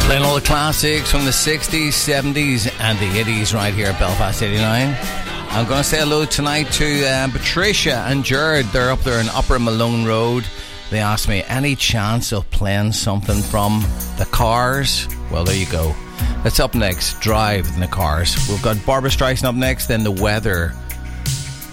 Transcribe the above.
Playing all the classics from the 60s, 70s and the 80s right here at Belfast 89. I'm going to say hello tonight to Patricia and Jared. They're up there in Upper Malone Road. They asked me, any chance of playing something from the Cars? Well, there you go. That's up next, Drive in the Cars. We've got Barbra Streisand up next, then The Weather